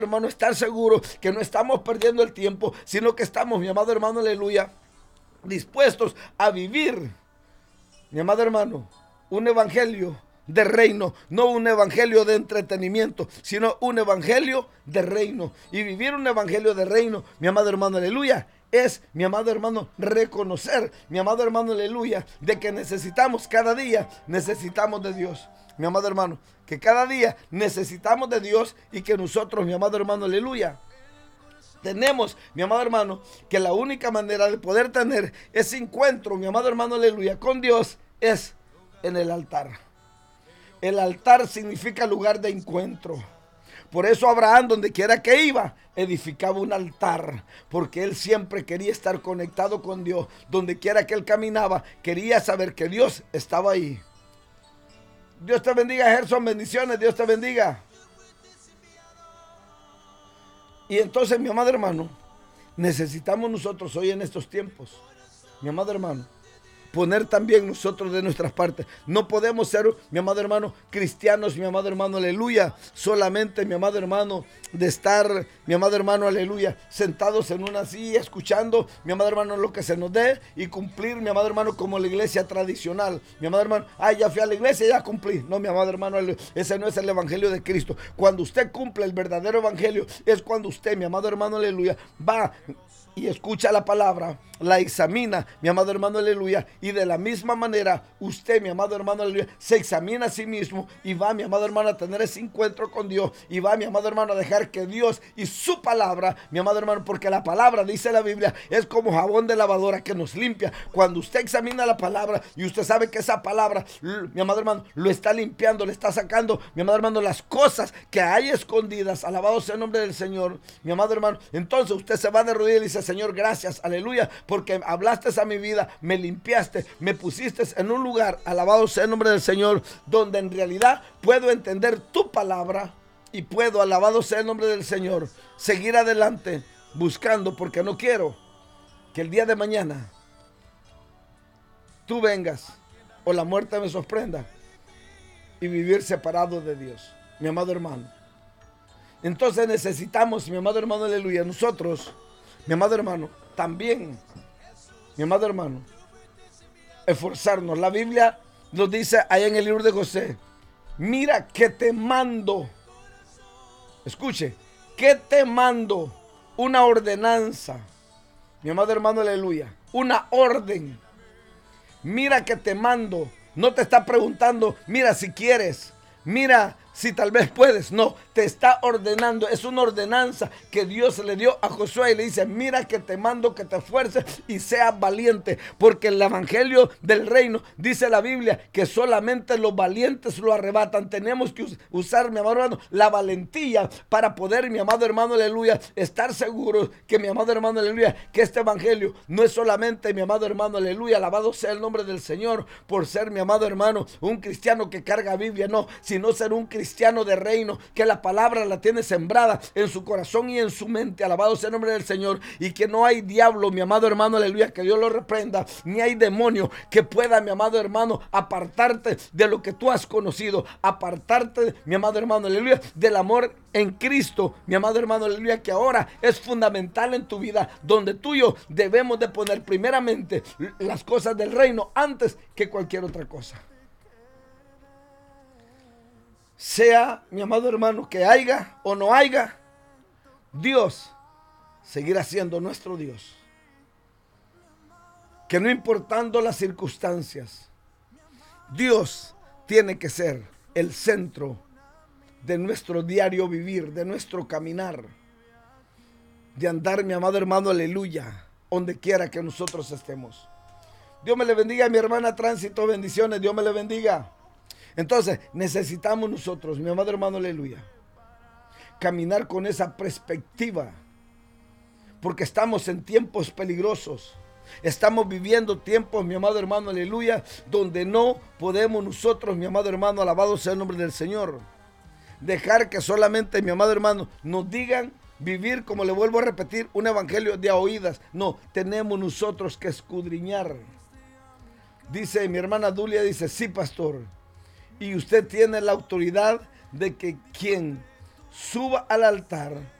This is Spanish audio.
hermano, estar seguro que no estamos perdiendo el tiempo, sino que estamos, mi amado hermano, aleluya, dispuestos a vivir, mi amado hermano, un evangelio de reino, no un evangelio de entretenimiento, sino un evangelio de reino. Y vivir un evangelio de reino, mi amado hermano, aleluya, es, mi amado hermano, reconocer, mi amado hermano, aleluya, de que necesitamos cada día, necesitamos de Dios, mi amado hermano, que cada día necesitamos de Dios y que nosotros, mi amado hermano, aleluya, tenemos, mi amado hermano, que la única manera de poder tener ese encuentro, mi amado hermano, aleluya, con Dios es en el altar. El altar significa lugar de encuentro. Por eso Abraham, donde quiera que iba, edificaba un altar, porque él siempre quería estar conectado con Dios. Donde quiera que él caminaba, quería saber que Dios estaba ahí. Dios te bendiga, Gerson, bendiciones, Dios te bendiga. Y entonces, mi amado hermano, necesitamos nosotros hoy en estos tiempos, mi amado hermano, poner también nosotros de nuestras partes. No podemos ser, mi amado hermano, cristianos, mi amado hermano, aleluya, solamente, mi amado hermano, de estar, mi amado hermano, aleluya, sentados en una silla, escuchando, mi amado hermano, lo que se nos dé y cumplir, mi amado hermano, como la iglesia tradicional. Mi amado hermano, ya fui a la iglesia, ya cumplí. No, mi amado hermano, ese no es el evangelio de Cristo. Cuando usted cumple el verdadero evangelio, es cuando usted, mi amado hermano, aleluya, va y escucha la palabra, la examina, mi amado hermano, aleluya, y de la misma manera usted, mi amado hermano, aleluya, se examina a sí mismo y va, mi amado hermano, a tener ese encuentro con Dios y va, mi amado hermano, a dejar que Dios y su palabra, mi amado hermano, porque la palabra, dice la Biblia, es como jabón de lavadora que nos limpia. Cuando usted examina la palabra y usted sabe que esa palabra, mi amado hermano, lo está limpiando, le está sacando, mi amado hermano, las cosas que hay escondidas, alabado sea el nombre del Señor, mi amado hermano, entonces usted se va de rodillas y dice: Señor, gracias, aleluya, porque hablaste a mi vida, me limpiaste, me pusiste en un lugar, alabado sea el nombre del Señor, donde en realidad puedo entender tu palabra y puedo, alabado sea el nombre del Señor, seguir adelante buscando, porque no quiero que el día de mañana tú vengas o la muerte me sorprenda y vivir separado de Dios, mi amado hermano. Entonces necesitamos, mi amado hermano, aleluya, nosotros, mi amado hermano, también, mi amado hermano, esforzarnos. La Biblia nos dice allá en el libro de José: mira que te mando, escuche, que te mando una ordenanza, mi amado hermano, aleluya, una orden. Mira que te mando, no te está preguntando, mira si quieres, mira si tal vez puedes, no, te está ordenando, es una ordenanza que Dios le dio a Josué y le dice: mira que te mando que te esfuerces y seas valiente, porque el evangelio del reino, dice la Biblia, que solamente los valientes lo arrebatan. Tenemos que usar, mi amado hermano, la valentía para poder, mi amado hermano, aleluya, estar seguros que, mi amado hermano, aleluya, que este evangelio no es solamente, mi amado hermano, aleluya, alabado sea el nombre del Señor, por ser, mi amado hermano, un cristiano que carga Biblia, no, sino ser un cristiano de reino, que la palabra la tiene sembrada en su corazón y en su mente, alabado sea el nombre del Señor, y que no hay diablo, mi amado hermano, aleluya, que Dios lo reprenda, ni hay demonio que pueda, mi amado hermano, apartarte de lo que tú has conocido, apartarte, mi amado hermano, aleluya, del amor en Cristo, mi amado hermano, aleluya, que ahora es fundamental en tu vida, donde tú y yo debemos de poner primeramente las cosas del reino antes que cualquier otra cosa. Sea, mi amado hermano, que haya o no haya, Dios seguirá siendo nuestro Dios. Que no importando las circunstancias, Dios tiene que ser el centro de nuestro diario vivir, de nuestro caminar, de andar, mi amado hermano, aleluya, donde quiera que nosotros estemos. Dios me le bendiga a mi hermana Tránsito, bendiciones, Dios me le bendiga. Entonces necesitamos nosotros, mi amado hermano, aleluya, caminar con esa perspectiva, porque estamos en tiempos peligrosos. Estamos viviendo tiempos, mi amado hermano, aleluya, donde no podemos nosotros, mi amado hermano, alabado sea el nombre del Señor, dejar que solamente, mi amado hermano, nos digan vivir, como le vuelvo a repetir, un evangelio de a oídas. No, tenemos nosotros que escudriñar. Dice mi hermana Dulia, dice: sí, pastor, y usted tiene la autoridad de que quien suba al altar